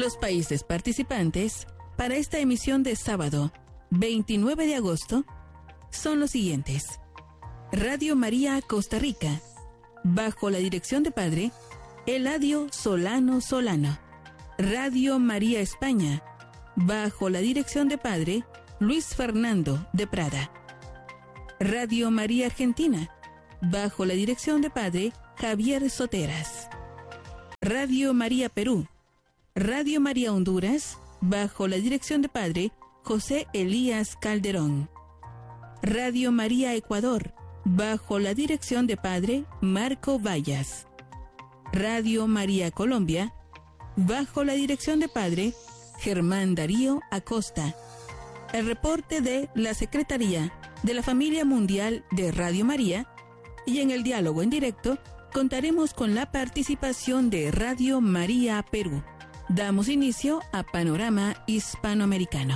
Los países participantes para esta emisión de sábado 29 de agosto son los siguientes: Radio María Costa Rica, bajo la dirección de Padre Eladio Solano Solano. Radio María España, bajo la dirección de Padre Luis Fernando de Prada. Radio María Argentina, bajo la dirección de Padre Javier Soteras. Radio María Perú, Radio María Honduras, bajo la dirección de Padre José Elías Calderón. Radio María Ecuador, bajo la dirección de Padre Marco Vallas. Radio María Colombia, bajo la dirección de Padre Germán Darío Acosta. El reporte de la Secretaría de la Familia Mundial de Radio María, y en el diálogo en directo contaremos con la participación de Radio María Perú. Damos inicio a Panorama Hispanoamericano.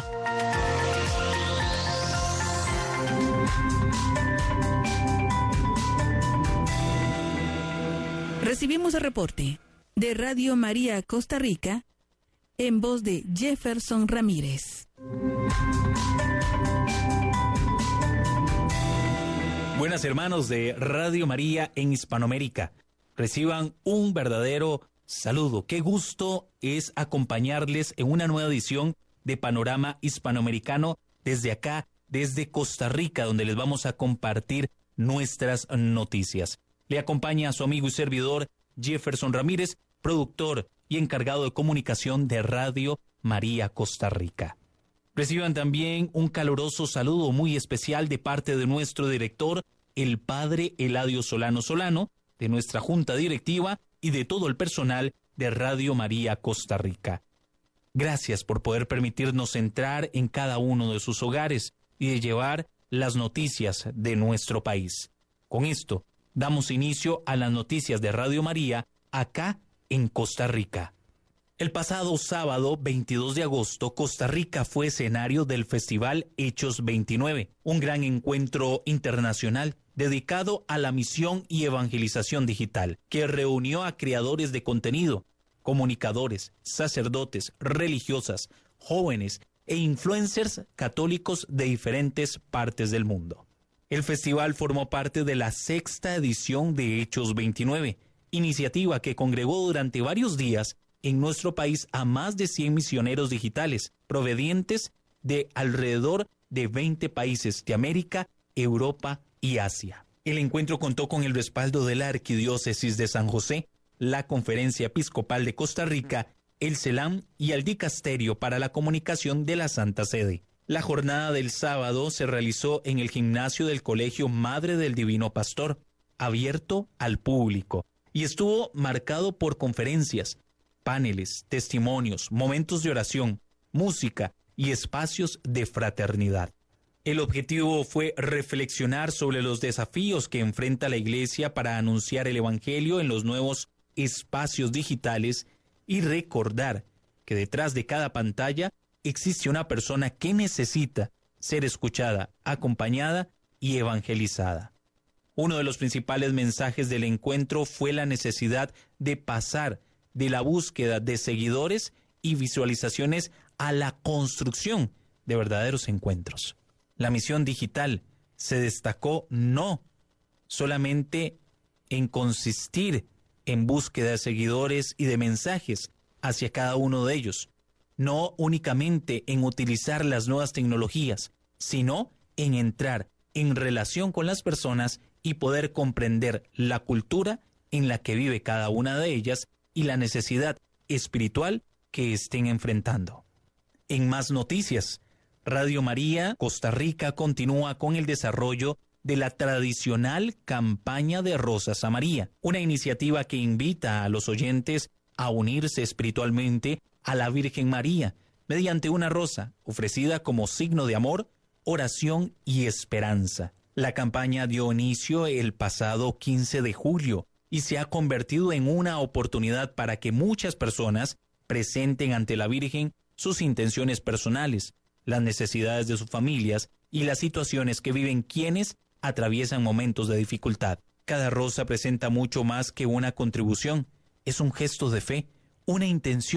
Recibimos el reporte de Radio María Costa Rica en voz de Jefferson Ramírez. Buenas, hermanos de Radio María en Hispanoamérica. Reciban un verdadero saludo. Qué gusto es acompañarles en una nueva edición de Panorama Hispanoamericano desde acá, desde Costa Rica, donde les vamos a compartir nuestras noticias. Le acompaña a su amigo y servidor Jefferson Ramírez, productor y encargado de comunicación de Radio María Costa Rica. Reciban también un caluroso saludo muy especial de parte de nuestro director, el Padre Eladio Solano Solano, de nuestra junta directiva y de todo el personal de Radio María Costa Rica. Gracias por poder permitirnos entrar en cada uno de sus hogares y de llevar las noticias de nuestro país. Con esto, damos inicio a las noticias de Radio María acá en Costa Rica. El pasado sábado 22 de agosto, Costa Rica fue escenario del Festival Hechos 29, un gran encuentro internacional dedicado a la misión y evangelización digital, que reunió a creadores de contenido, comunicadores, sacerdotes, religiosas, jóvenes e influencers católicos de diferentes partes del mundo. El festival formó parte de la sexta edición de Hechos 29, iniciativa que congregó durante varios días en nuestro país a más de 100 misioneros digitales, provenientes de alrededor de 20 países de América, Europa y Asia. El encuentro contó con el respaldo de la Arquidiócesis de San José, la Conferencia Episcopal de Costa Rica, el CELAM y el Dicasterio para la Comunicación de la Santa Sede. La jornada del sábado se realizó en el gimnasio del Colegio Madre del Divino Pastor, abierto al público, y estuvo marcado por conferencias, paneles, testimonios, momentos de oración, música y espacios de fraternidad. El objetivo fue reflexionar sobre los desafíos que enfrenta la Iglesia para anunciar el Evangelio en los nuevos espacios digitales y recordar que detrás de cada pantalla existe una persona que necesita ser escuchada, acompañada y evangelizada. Uno de los principales mensajes del encuentro fue la necesidad de pasar de la búsqueda de seguidores y visualizaciones a la construcción de verdaderos encuentros. La misión digital se destacó no solamente en consistir en búsqueda de seguidores y de mensajes hacia cada uno de ellos, no únicamente en utilizar las nuevas tecnologías, sino en entrar en relación con las personas y poder comprender la cultura en la que vive cada una de ellas y la necesidad espiritual que estén enfrentando. En más noticias, Radio María Costa Rica continúa con el desarrollo de la tradicional campaña de Rosas a María, una iniciativa que invita a los oyentes a unirse espiritualmente a la Virgen María mediante una rosa ofrecida como signo de amor, oración y esperanza. La campaña dio inicio el pasado 15 de julio y se ha convertido en una oportunidad para que muchas personas presenten ante la Virgen sus intenciones personales, las necesidades de sus familias y las situaciones que viven quienes atraviesan momentos de dificultad. Cada rosa presenta mucho más que una contribución, es un gesto de fe, una intención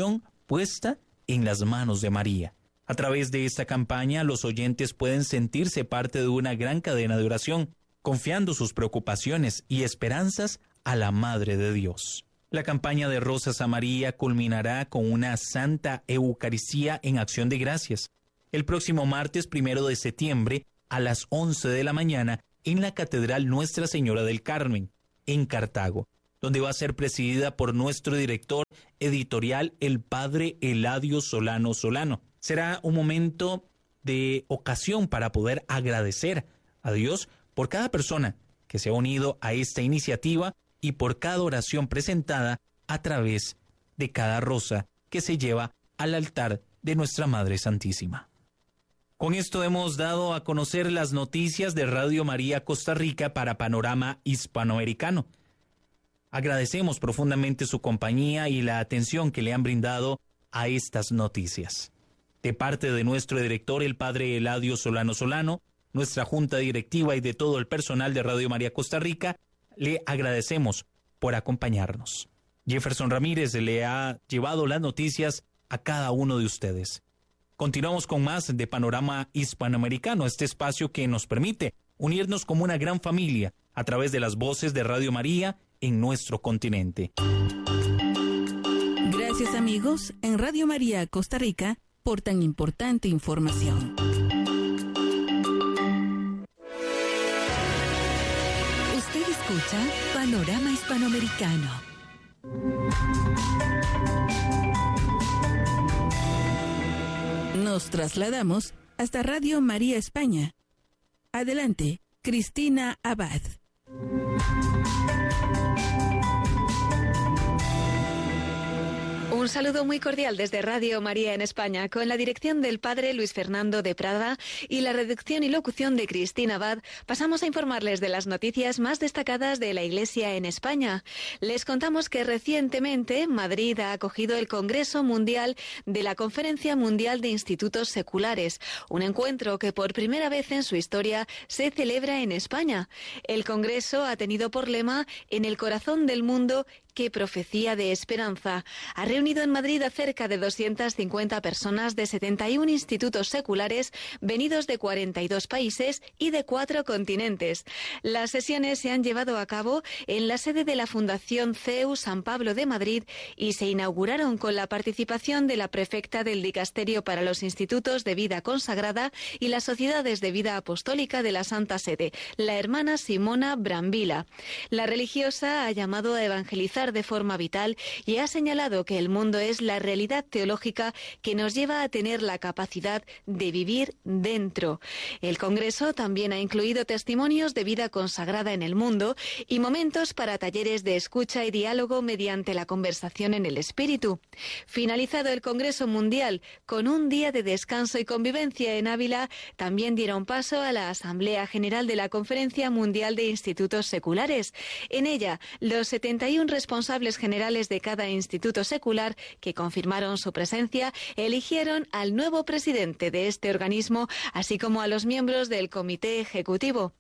puesta en las manos de María. A través de esta campaña, los oyentes pueden sentirse parte de una gran cadena de oración, confiando sus preocupaciones y esperanzas a la Madre de Dios. La campaña de Rosas a María culminará con una Santa Eucaristía en acción de gracias, el próximo martes 1 de septiembre a las 11 de la mañana en la Catedral Nuestra Señora del Carmen, en Cartago, donde va a ser presidida por nuestro director editorial, el Padre Eladio Solano Solano. Será un momento de ocasión para poder agradecer a Dios por cada persona que se ha unido a esta iniciativa y por cada oración presentada a través de cada rosa que se lleva al altar de nuestra Madre Santísima. Con esto hemos dado a conocer las noticias de Radio María Costa Rica para Panorama Hispanoamericano. Agradecemos profundamente su compañía y la atención que le han brindado a estas noticias. De parte de nuestro director, el Padre Eladio Solano Solano, nuestra junta directiva y de todo el personal de Radio María Costa Rica, le agradecemos por acompañarnos. Jefferson Ramírez le ha llevado las noticias a cada uno de ustedes. Continuamos con más de Panorama Hispanoamericano, este espacio que nos permite unirnos como una gran familia a través de las voces de Radio María en nuestro continente. Gracias, amigos, en Radio María Costa Rica por tan importante información. Usted escucha Panorama Hispanoamericano. Nos trasladamos hasta Radio María España. Adelante, Cristina Abad. Un saludo muy cordial desde Radio María en España, con la dirección del Padre Luis Fernando de Prada y la redacción y locución de Cristina Abad. Pasamos a informarles de las noticias más destacadas de la Iglesia en España. Les contamos que recientemente Madrid ha acogido el Congreso Mundial de la Conferencia Mundial de Institutos Seculares, un encuentro que por primera vez en su historia se celebra en España. El Congreso ha tenido por lema "En el corazón del mundo, qué profecía de esperanza". Ha reunido en Madrid a cerca de 250 personas de 71 institutos seculares venidos de 42 países y de 4 continentes. Las sesiones se han llevado a cabo en la sede de la Fundación CEU San Pablo de Madrid y se inauguraron con la participación de la prefecta del Dicasterio para los Institutos de Vida Consagrada y las Sociedades de Vida Apostólica de la Santa Sede, la hermana Simona Brambila. La religiosa ha llamado a evangelizar de forma vital y ha señalado que el mundo es la realidad teológica que nos lleva a tener la capacidad de vivir dentro. El Congreso también ha incluido testimonios de vida consagrada en el mundo y momentos para talleres de escucha y diálogo mediante la conversación en el espíritu. Finalizado el Congreso Mundial con un día de descanso y convivencia en Ávila, también dieron paso a la Asamblea General de la Conferencia Mundial de Institutos Seculares. En ella, los 71 responsables generales de cada instituto secular que confirmaron su presencia eligieron al nuevo presidente de este organismo, así como a los miembros del comité ejecutivo.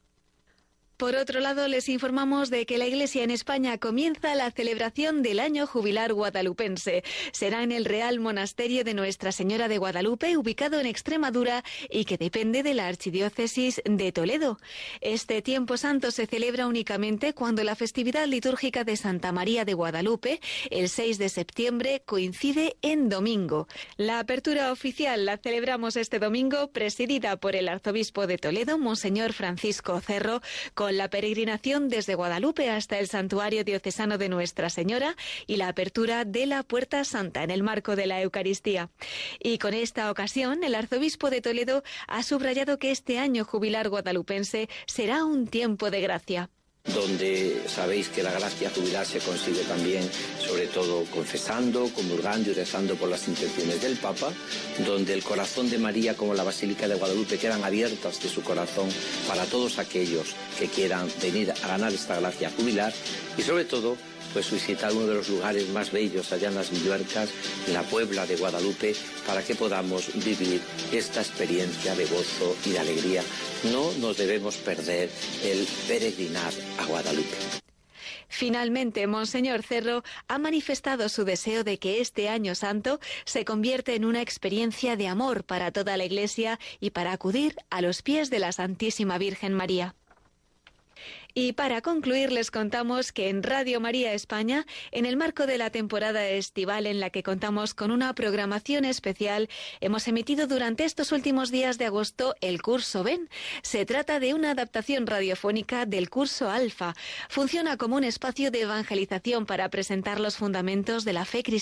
Por otro lado, les informamos de que la Iglesia en España comienza la celebración del Año Jubilar Guadalupense. Será en el Real Monasterio de Nuestra Señora de Guadalupe, ubicado en Extremadura y que depende de la Archidiócesis de Toledo. Este tiempo santo se celebra únicamente cuando la festividad litúrgica de Santa María de Guadalupe, el 6 de septiembre, coincide en domingo. La apertura oficial la celebramos este domingo, presidida por el arzobispo de Toledo, Monseñor Francisco Cerro, con la peregrinación desde Guadalupe hasta el Santuario Diocesano de Nuestra Señora y la apertura de la Puerta Santa en el marco de la Eucaristía. Y con esta ocasión, el arzobispo de Toledo ha subrayado que este año jubilar guadalupense será un tiempo de gracia. Donde sabéis que la gracia jubilar se consigue también, sobre todo confesando, comulgando y rezando por las intenciones del Papa, donde el corazón de María como la Basílica de Guadalupe quedan abiertas de su corazón para todos aquellos que quieran venir a ganar esta gracia jubilar y sobre todo pues visitar uno de los lugares más bellos allá en las Villuercas, en la Puebla de Guadalupe, para que podamos vivir esta experiencia de gozo y de alegría. No nos debemos perder el peregrinar a Guadalupe. Finalmente, Monseñor Cerro ha manifestado su deseo de que este Año Santo se convierta en una experiencia de amor para toda la Iglesia y para acudir a los pies de la Santísima Virgen María. Y para concluir les contamos que en Radio María España, en el marco de la temporada estival en la que contamos con una programación especial, hemos emitido durante estos últimos días de agosto el curso Ven. Se trata de una adaptación radiofónica del curso Alfa. Funciona como un espacio de evangelización para presentar los fundamentos de la fe cristiana